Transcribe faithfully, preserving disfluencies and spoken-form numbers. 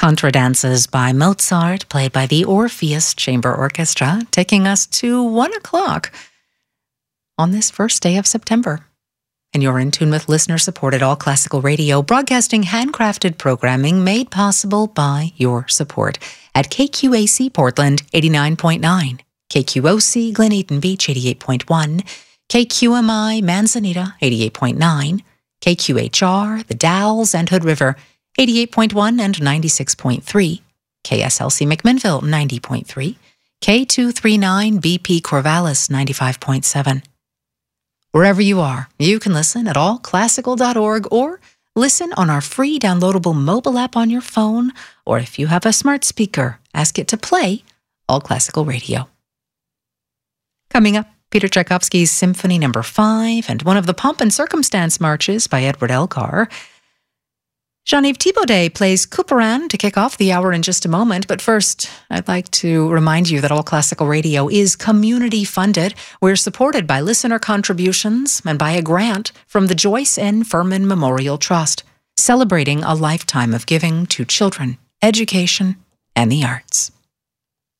Contradances by Mozart, played by the Orpheus Chamber Orchestra, taking us to one o'clock on this first day of September. And you're in tune with listener-supported All Classical Radio, broadcasting handcrafted programming made possible by your support at K Q A C Portland eighty-nine point nine, K Q O C Glen Eaton Beach eighty-eight point one, K Q M I Manzanita eighty-eight point nine, K Q H R The Dalles and Hood River eighty-eight point one and ninety-six point three, K S L C McMinnville ninety point three, K two thirty-nine B P Corvallis ninety-five point seven. Wherever you are, you can listen at all classical dot org or listen on our free downloadable mobile app on your phone, or if you have a smart speaker, ask it to play All Classical Radio. Coming up, Peter Tchaikovsky's Symphony Number five and one of the Pomp and Circumstance marches by Edward Elgar. Jean-Yves Thibaudet plays Couperin to kick off the hour in just a moment, but first, I'd like to remind you that All Classical Radio is community-funded. We're supported by listener contributions and by a grant from the Joyce N. Furman Memorial Trust, celebrating a lifetime of giving to children, education, and the arts.